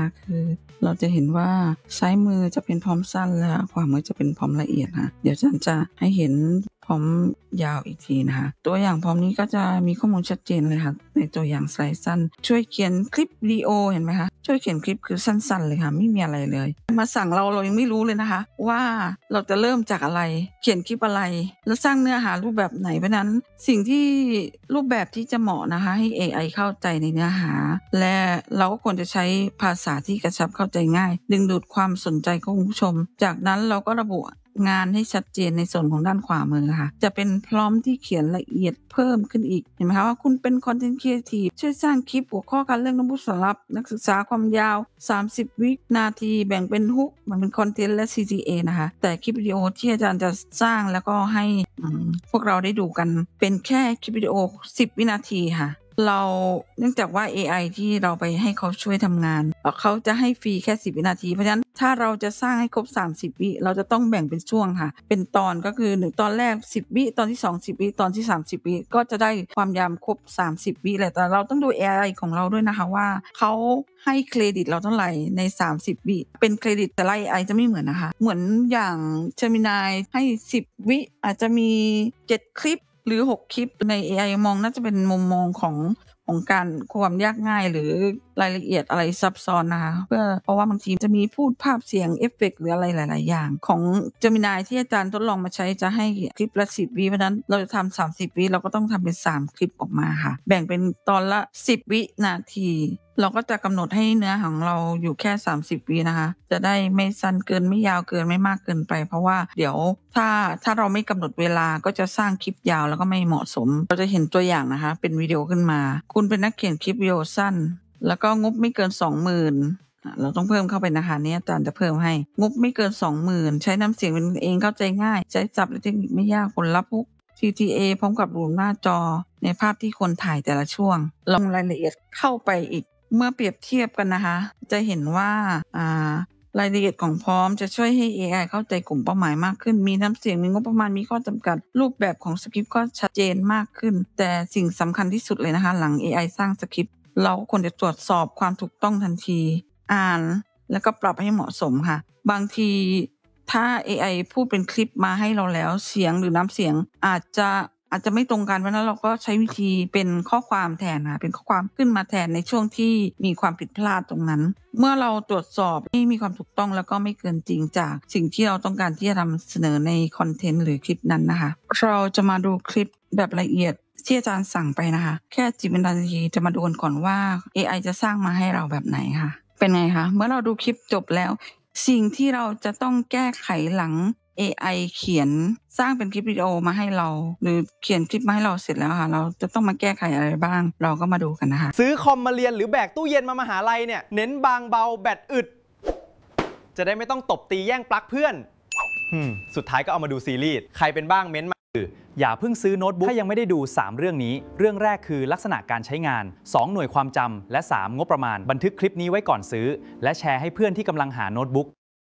นะคะคือเราจะเห็นว่าซ้ายมือจะเป็นพร้อมสั้นและขวามือจะเป็นพร้อมละเอียดค่ะเดี๋ยวฉันจะให้เห็นพร้อมยาวอีกทีนะคะตัวอย่างพร้อมนี้ก็จะมีข้อมูลชัดเจนเลยค่ะในตัวอย่างสไลด์สั้นช่วยเขียนคลิปวิดีโอเห็นไหมคะช่วยเขียนคลิปคือสั้นๆเลยค่ะไม่มีอะไรเลยมาสั่งเรายังไม่รู้เลยนะคะว่าเราจะเริ่มจากอะไรเขียนคลิปอะไรแล้วสร้างเนื้อหารูปแบบไหนเพราะนั้นสิ่งที่รูปแบบที่จะเหมาะนะคะให้ AI เข้าใจในเนื้อหาและเราก็ควรจะใช้ภาษาที่กระชับเข้าใจง่ายดึงดูดความสนใจของผู้ชมจากนั้นเราก็ระบุงานให้ชัดเจนในส่วนของด้านขวามือค่ะจะเป็นพร้อมที่เขียนละเอียดเพิ่มขึ้นอีกเห็นไหมคะว่าคุณเป็นคอนเทนต์ครีเอทีฟช่วยสร้างคลิปหัวข้อการเรื่องน้ำพุสารับนักศึกษาความยาว30วินาทีแบ่งเป็นฮุกแบ่งเป็นคอนเทนต์และ CTA นะคะแต่คลิปวิดีโอที่อาจารย์จะสร้างแล้วก็ให้พวกเราได้ดูกันเป็นแค่คลิปวิดีโอ10วินาทีค่ะเราเนื่องจากว่า AI ที่เราไปให้เขาช่วยทำงานเขาจะให้ฟรีแค่10วินาทีเพราะฉะนั้นถ้าเราจะสร้างให้ครบ30วิเราจะต้องแบ่งเป็นช่วงค่ะเป็นตอนก็คือ1ตอนแรก10วิตอนที่2 10วิตอนที่30วิก็จะได้ความยาวครบ30วิแหละแต่เราต้องดู AI ของเราด้วยนะคะว่าเขาให้เครดิตเราเท่าไหร่ใน30วิเป็นเครดิตแต่ละ AI จะไม่เหมือนนะคะเหมือนอย่าง Gemini ให้10วิอาจจะมี7คลิปหรือ6คลิปใน AI มองน่าจะเป็นมุมมองของการความยากง่ายหรือรายละเอียดอะไรซับซ้อนนะคะเพราะว่าบางทีจะมีพูดภาพเสียงเอฟเฟกต์หรืออะไรหลายๆอย่างของ Gemini ที่อาจารย์ทดลองมาใช้จะให้คลิปละ10วิเพราะฉะนั้นเราจะทำ30วิเราก็ต้องทำเป็น3คลิปออกมาค่ะแบ่งเป็นตอนละ10วินาทีเราก็จะกำหนดให้เนื้อของเราอยู่แค่30วินะคะจะได้ไม่สั้นเกินไม่ยาวเกินไม่มากเกินไปเพราะว่าเดี๋ยวถ้าเราไม่กำหนดเวลาก็จะสร้างคลิปยาวแล้วก็ไม่เหมาะสมเราจะเห็นตัวอย่างนะคะเป็นวิดีโอขึ้นมาคุณเป็นนักเขียนคลิปวิดีโอสั้นแล้วก็งบไม่เกิน 20,000 เราต้องเพิ่มเข้าไปนะคะนี้อาจารย์จะเพิ่มให้งบไม่เกิน 20,000 ใช้น้ำเสียงเป็นเองเข้าใจง่ายใช้ศัพท์และเทคนิคไม่ยากผลลัพธ์ CTA พร้อมกับรูปหน้าจอในภาพที่คนถ่ายแต่ละช่วงลงรายละเอียดเข้าไปอีกเมื่อเปรียบเทียบกันนะคะจะเห็นว่ารายละเอียดของพร้อมจะช่วยให้ AI เข้าใจกลุ่มเป้าหมายมากขึ้นมีน้ำเสียงมีงบประมาณมีข้อจำกัดรูปแบบของสคริปต์ก็ชัดเจนมากขึ้นแต่สิ่งสำคัญที่สุดเลยนะคะหลัง AI สร้างสคริปต์เราควรจะตรวจสอบความถูกต้องทันทีอ่านแล้วก็ปรับให้เหมาะสมค่ะบางทีถ้า AI พูดเป็นคลิปมาให้เราแล้วเสียงหรือน้ำเสียงอาจจะไม่ตรงกันเพราะนั้นเราก็ใช้วิธีเป็นข้อความแทนค่ะเป็นข้อความขึ้นมาแทนในช่วงที่มีความผิดพลาดตรงนั้นเมื่อเราตรวจสอบให้มีความถูกต้องแล้วก็ไม่เกินจริงจากสิ่งที่เราต้องการที่จะนำเสนอในคอนเทนต์หรือคลิปนั้นนะคะเราจะมาดูคลิปแบบละเอียดที่อาจารย์สั่งไปนะคะแค่10 นาทีจะมาดูกันก่อนว่า AI จะสร้างมาให้เราแบบไหนค่ะเป็นไงคะเมื่อเราดูคลิปจบแล้วสิ่งที่เราจะต้องแก้ไขหลัง AI เขียนสร้างเป็นคลิปวิดีโอมาให้เราหรือเขียนคลิปมาให้เราเสร็จแล้วค่ะเราจะต้องมาแก้ไขอะไรบ้างเราก็มาดูกันนะคะซื้อคอมมาเรียนหรือแบกตู้เย็นมามหาลัยเนี่ยเน้นบางเบาแบตอึดจะได้ไม่ต้องตบตีแย่งปลั๊กเพื่อนสุดท้ายก็เอามาดูซีรีส์ใครเป็นบ้างเม้นต์มาอย่าเพิ่งซื้อโน้ตบุ๊กถ้ายังไม่ได้ดู3เรื่องนี้เรื่องแรกคือลักษณะการใช้งาน2หน่วยความจำและ3งบประมาณบันทึกคลิปนี้ไว้ก่อนซื้อและแชร์ให้เพื่อนที่กำลังหาโน้ตบุ๊ก